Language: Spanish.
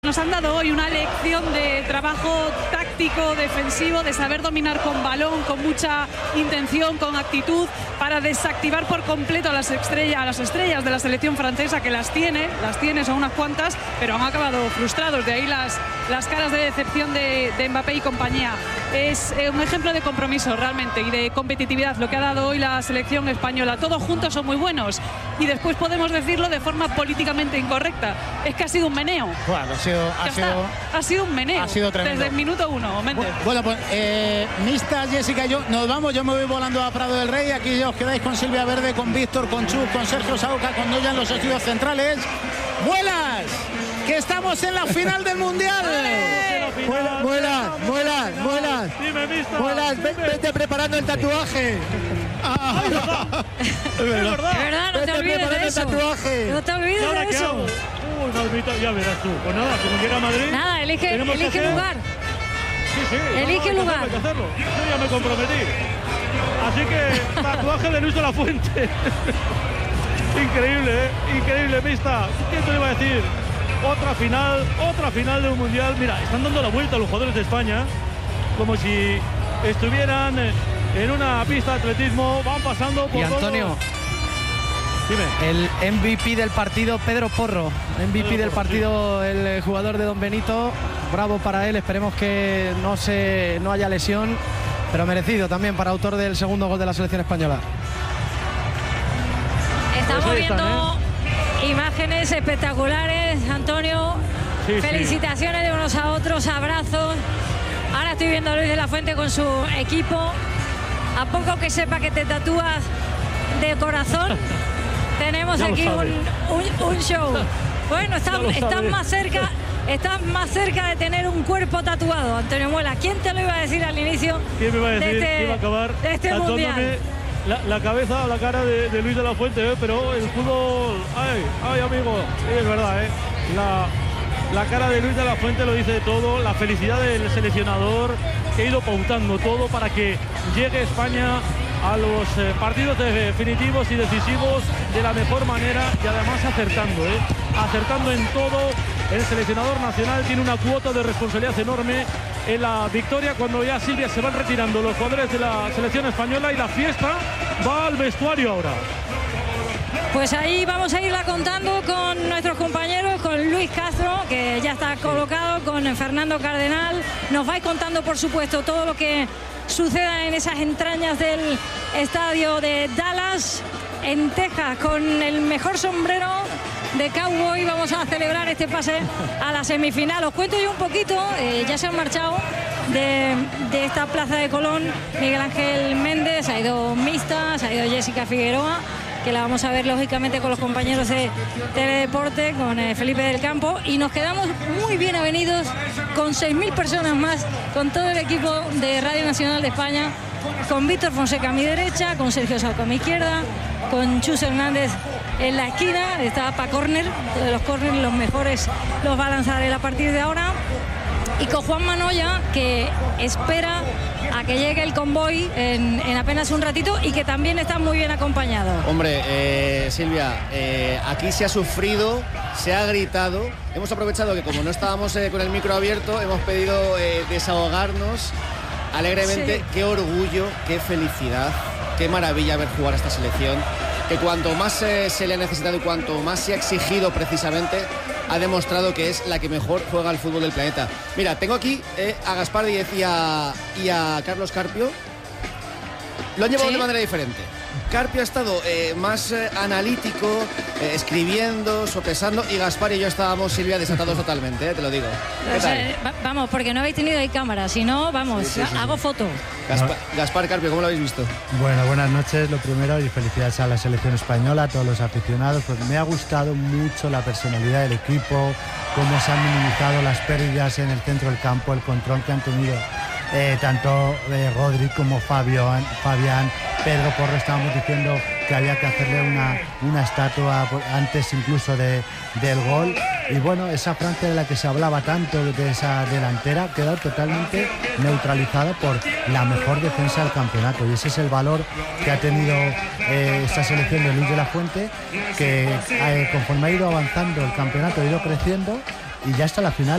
nos han dado hoy una lección de trabajo táctico, defensivo, de saber dominar con balón, con mucha intención, con actitud, para desactivar por completo a las estrellas de la selección francesa, que las tiene, son unas cuantas, pero han acabado frustrados. De ahí las caras de decepción de Mbappé y compañía. Es un ejemplo de compromiso realmente y de competitividad lo que ha dado hoy la selección española. Todos juntos son muy buenos y después podemos decirlo de forma políticamente incorrecta. Es que ha sido un meneo. Bueno, ha sido un meneo. Ha sido tremendo. Desde el minuto 1, Méndez. Bueno, pues Mista, Jessica y yo nos vamos. Yo me voy volando a Prado del Rey. Aquí ya os quedáis con Silvia Verde, con Víctor, con Chus, con Sergio Sauca, con Noya en los estudios centrales. ¡Vuelas! Que estamos en la final del Mundial. Vuelas, vete preparando el tatuaje. Es verdad, no te olvides de eso. No te olvides de eso. Ya verás tú. Pues nada, como llega a Madrid. Nada, elige lugar. Sí. Elige lugar. Hay que hacerlo. Yo ya me comprometí. Así que tatuaje de Luis de la Fuente. Increíble, increíble, Mista. ¿Quién te lo iba a decir? Otra final de un mundial. Mira, están dando la vuelta los jugadores de España como si estuvieran en una pista de atletismo. Van pasando por. Y Antonio, dime. El MVP del partido, Pedro Porro. MVP del partido, el jugador de Don Benito. Bravo para él. Esperemos que no haya lesión, pero merecido también para autor del segundo gol de la selección española. Estamos viendo imágenes espectaculares, Antonio. Felicitaciones de unos a otros, abrazos. Ahora estoy viendo a Luis de la Fuente con su equipo. A poco que sepa que te tatúas de corazón, tenemos aquí un show. Bueno, estás más cerca de tener un cuerpo tatuado, Antonio Muela. ¿Quién te lo iba a decir al inicio? ¿Quién me iba a decir que iba a acabar de este mundial? La cabeza o la cara de Luis de la Fuente, pero el fútbol, ay amigo, es verdad, la cara de Luis de la Fuente lo dice todo, la felicidad del seleccionador que ha ido pautando todo para que llegue España a los partidos definitivos y decisivos de la mejor manera y además acertando en todo. El seleccionador nacional tiene una cuota de responsabilidad enorme en la victoria cuando ya Silvia se van retirando los jugadores de la selección española y la fiesta va al vestuario ahora. Pues ahí vamos a irla contando con nuestros compañeros, con Luis Castro, que ya está colocado, con Fernando Cardenal. Nos vais contando, por supuesto, todo lo que suceda en esas entrañas del estadio de Dallas, en Texas, con el mejor sombrero de cowboy. Vamos a celebrar este pase a la semifinal. Os cuento yo un poquito, ya se han marchado de esta plaza de Colón Miguel Ángel Méndez, ha ido Mista, se ha ido Jessica Figueroa, que la vamos a ver lógicamente con los compañeros de Teledeporte, con Felipe del Campo, y nos quedamos muy bien avenidos con 6.000 personas más, con todo el equipo de Radio Nacional de España, con Víctor Fonseca a mi derecha, con Sergio Sauca a mi izquierda, con Chus Hernández en la esquina, está para córner, todos los córner los mejores los va a lanzar él a partir de ahora, y con Juan Manoya, que espera a que llegue el convoy en apenas un ratito y que también está muy bien acompañado. Hombre, Silvia, aquí se ha sufrido, se ha gritado. Hemos aprovechado que como no estábamos con el micro abierto, hemos pedido desahogarnos alegremente. Sí. Qué orgullo, qué felicidad, qué maravilla ver jugar a esta selección, que cuanto más se le ha necesitado y cuanto más se ha exigido precisamente, ha demostrado que es la que mejor juega al fútbol del planeta. Mira, tengo aquí a Gaspar Díez y a Carlos Carpio. Lo han llevado de manera diferente. Carpio ha estado más analítico, escribiendo, sopesando, y Gaspar y yo estábamos, Silvia, desatados totalmente, te lo digo. ¿Qué tal? Vamos, porque no habéis tenido ahí cámara, si no, vamos, sí. Hago foto. Gaspar, Carpio, ¿cómo lo habéis visto? Bueno, buenas noches, lo primero, y felicidades a la selección española, a todos los aficionados. Pues me ha gustado mucho la personalidad del equipo, cómo se han minimizado las pérdidas en el centro del campo, el control que han tenido tanto Rodri como Fabián. Pedro Porro, estábamos diciendo que había que hacerle una estatua antes incluso del gol. Y bueno, esa Francia de la que se hablaba tanto, de esa delantera, quedó totalmente neutralizada por la mejor defensa del campeonato. Y ese es el valor que ha tenido esta selección de Luis de la Fuente, que conforme ha ido avanzando el campeonato, ha ido creciendo, y ya está la final.